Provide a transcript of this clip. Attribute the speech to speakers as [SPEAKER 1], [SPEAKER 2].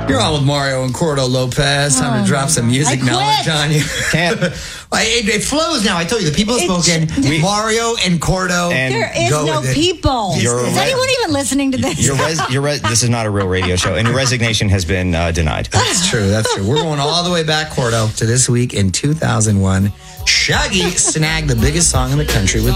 [SPEAKER 1] You're on with Mario and Cordo Lopez. Time to drop some music knowledge on you.
[SPEAKER 2] Can't.
[SPEAKER 3] It flows now. I told you, the people have spoken. Mario and Cordo.
[SPEAKER 2] And
[SPEAKER 4] there is no people. Is anyone even listening to this?
[SPEAKER 2] This is not a real radio show, and your resignation has been denied.
[SPEAKER 1] That's true. We're going all the way back, Cordo, to this week in 2001. Shaggy snagged the biggest song in the country with